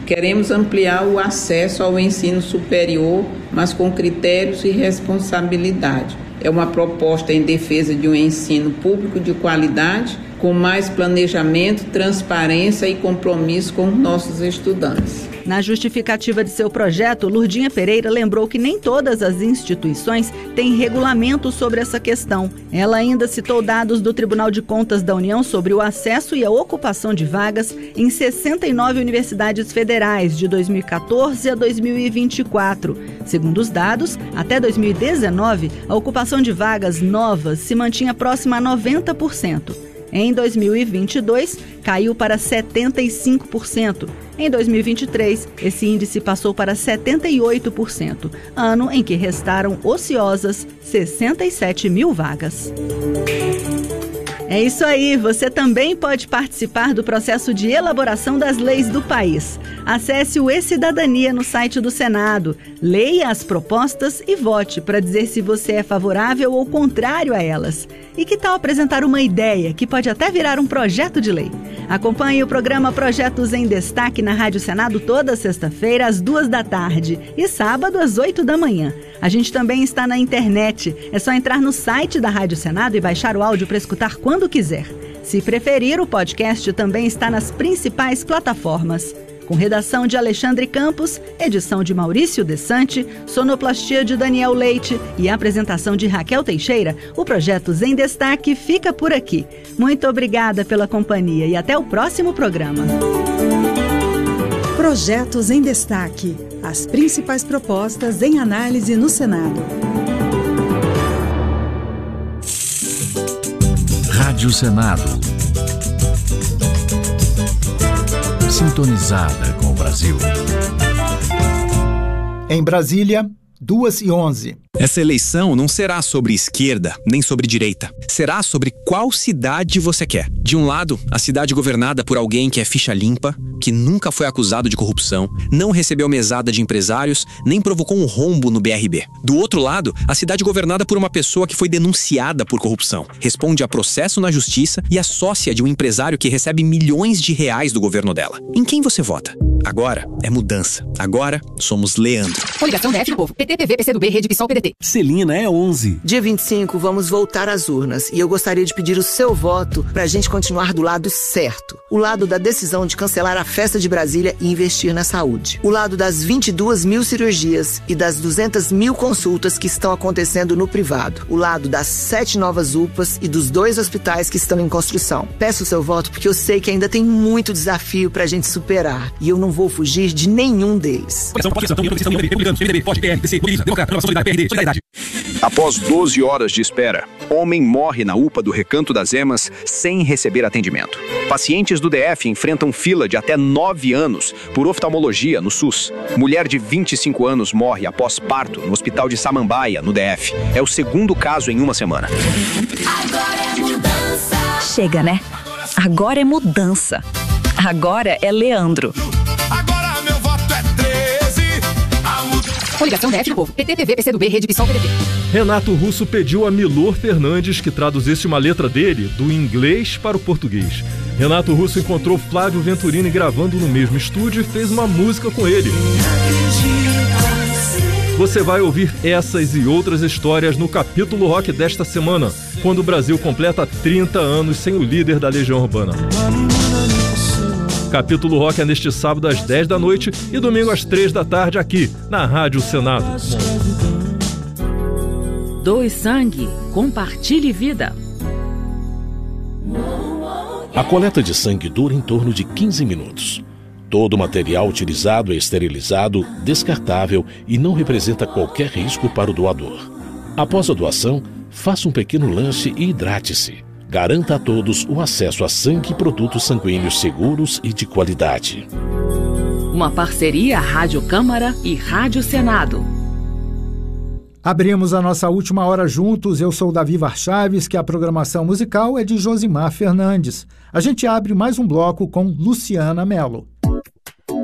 Queremos ampliar o acesso ao ensino superior, mas com critérios e responsabilidade. É uma proposta em defesa de um ensino público de qualidade, com mais planejamento, transparência e compromisso com os nossos estudantes. Na justificativa de seu projeto, Lurdinha Pereira lembrou que nem todas as instituições têm regulamento sobre essa questão. Ela ainda citou dados do Tribunal de Contas da União sobre o acesso e a ocupação de vagas em 69 universidades federais de 2014 a 2024. Segundo os dados, até 2019, a ocupação de vagas novas se mantinha próxima a 90%. Em 2022, caiu para 75%. Em 2023, esse índice passou para 78%, ano em que restaram ociosas 67 mil vagas. É isso aí, você também pode participar do processo de elaboração das leis do país. Acesse o E-Cidadania no site do Senado, leia as propostas e vote para dizer se você é favorável ou contrário a elas. E que tal apresentar uma ideia que pode até virar um projeto de lei? Acompanhe o programa Projetos em Destaque na Rádio Senado toda sexta-feira às 14h e sábado às 8h. A gente também está na internet. É só entrar no site da Rádio Senado e baixar o áudio para escutar quando quiser. Se preferir, o podcast também está nas principais plataformas. Com redação de Alexandre Campos, edição de Maurício Desante, sonoplastia de Daniel Leite e apresentação de Raquel Teixeira, o Projetos em Destaque fica por aqui. Muito obrigada pela companhia e até o próximo programa. Projetos em Destaque. As principais propostas em análise no Senado. Rádio Senado. Sintonizada com o Brasil. Em Brasília, 2h11. Essa eleição não será sobre esquerda nem sobre direita. Será sobre qual cidade você quer. De um lado, a cidade governada por alguém que é ficha limpa, que nunca foi acusado de corrupção, não recebeu mesada de empresários, nem provocou um rombo no BRB. Do outro lado, a cidade governada por uma pessoa que foi denunciada por corrupção, responde a processo na justiça e é sócia de um empresário que recebe milhões de reais do governo dela. Em quem você vota? Agora é mudança. Agora somos Leandro. Coligação DF do Povo. PT, PV, PCdoB, Rede PSOL, PDT. Celina é 11. Dia 25, vamos voltar às urnas. E eu gostaria de pedir o seu voto pra gente continuar do lado certo. O lado da decisão de cancelar a festa de Brasília e investir na saúde. O lado das 22 mil cirurgias e das 200 mil consultas que estão acontecendo no privado. O lado das 7 novas UPAs e dos 2 hospitais que estão em construção. Peço o seu voto porque eu sei que ainda tem muito desafio pra gente superar. E eu não vou fugir de nenhum deles. Após 12 horas de espera, homem morre na UPA do Recanto das Emas sem receber atendimento. Pacientes do DF enfrentam fila de até 9 anos por oftalmologia no SUS. Mulher de 25 anos morre após parto no Hospital de Samambaia, no DF. É o segundo caso em uma semana. Agora é mudança. Chega, né? Agora é mudança. Agora é Leandro. Agora meu voto é 13. Coligação DF do Povo. PT, PV, PCdoB, Rede PSOL, PDT. Renato Russo pediu a Milor Fernandes que traduzisse uma letra dele do inglês para o português. Renato Russo encontrou Flávio Venturini gravando no mesmo estúdio e fez uma música com ele. Você vai ouvir essas e outras histórias no Capítulo Rock desta semana, quando o Brasil completa 30 anos sem o líder da Legião Urbana. Capítulo Rock é neste sábado às 10 da noite e domingo às 3 da tarde aqui, na Rádio Senado. Doe sangue, compartilhe vida. A coleta de sangue dura em torno de 15 minutos. Todo o material utilizado é esterilizado, descartável e não representa qualquer risco para o doador. Após a doação, faça um pequeno lanche e hidrate-se. Garanta a todos o acesso a sangue e produtos sanguíneos seguros e de qualidade. Uma parceria Rádio Câmara e Rádio Senado. Abrimos a nossa última hora juntos. Eu sou Davi Varchaves, que a programação musical é de Josimar Fernandes. A gente abre mais um bloco com Luciana Mello.